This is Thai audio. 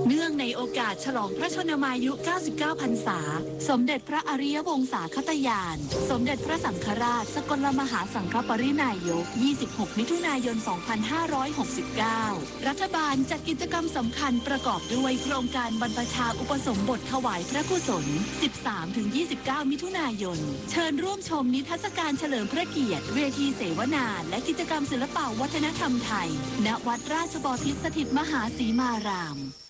เนื่องในโอกาสฉลองพระชนมายุ 99 พรรษา สมเด็จพระอริยวงศาคตยาน สมเด็จพระสังฆราช สกลมหาสังฆปรินายก 26 มิถุนายน 2569 รัฐบาลจัดกิจกรรมสำคัญประกอบด้วยโครงการบรรพชาอุปสมบทถวายพระกุศล 13-29 มิถุนายน เชิญร่วมชมนิทรรศการเฉลิมพระเกียรติ เวทีเสวนาและกิจกรรมศิลปวัฒนธรรมไทย ณ วัดราชบพิตรสถิตมหาสีมาราม